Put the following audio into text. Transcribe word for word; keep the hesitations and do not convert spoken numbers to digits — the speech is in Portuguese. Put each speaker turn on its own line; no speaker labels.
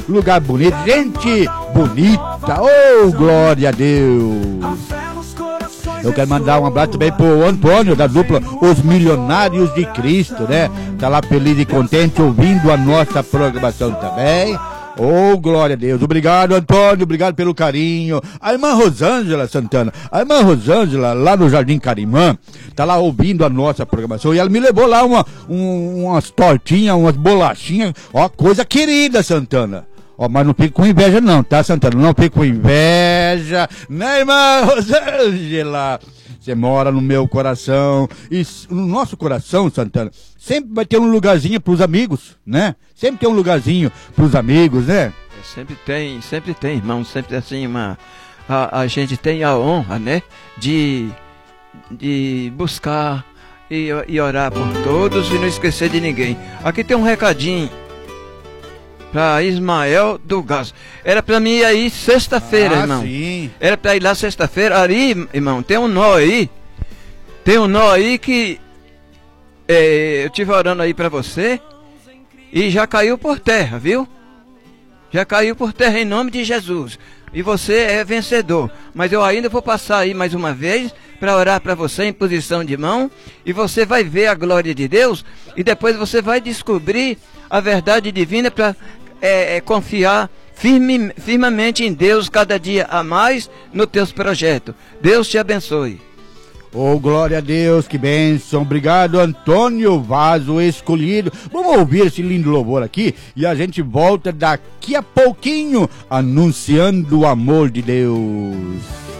lugar bonito, gente bonita, oh, glória a Deus. Eu quero mandar um abraço também pro Antônio, da dupla Os Milionários de Cristo, né? Tá lá feliz e contente ouvindo a nossa programação também. Oh, glória a Deus. Obrigado, Antônio. Obrigado pelo carinho. A irmã Rosângela Santana. A irmã Rosângela, lá no Jardim Carimã, tá lá ouvindo a nossa programação. E ela me levou lá uma, um, umas tortinhas, umas bolachinhas. Ó, coisa querida, Santana. Ó, mas não fique com inveja não, tá, Santana? Não fique com inveja, né, irmã Rosângela? Você mora no meu coração. E no nosso coração, Santana, sempre vai ter um lugarzinho pros amigos, né? Sempre tem um lugarzinho pros amigos, né?
É, sempre tem, sempre tem, irmão. Sempre assim, uma... A, a gente tem a honra, né? De, de buscar e, e orar por todos e não esquecer de ninguém. Aqui tem um recadinho para Ismael do Gás. Era para mim ir aí sexta-feira, ah, irmão. Sim. Era para ir lá sexta-feira. Ali, irmão, tem um nó aí. Tem um nó aí que é, eu tive orando aí para você e já caiu por terra, viu? Já caiu por terra em nome de Jesus. E você é vencedor. Mas eu ainda vou passar aí mais uma vez para orar para você em posição de mão. E você vai ver a glória de Deus. E depois você vai descobrir a verdade divina para é, é, confiar firme, firmemente em Deus cada dia a mais nos teus projetos. Deus te abençoe.
Oh, glória a Deus, que bênção. Obrigado, Antônio Vaso Escolhido. Vamos ouvir esse lindo louvor aqui e a gente volta daqui a pouquinho anunciando o amor de Deus.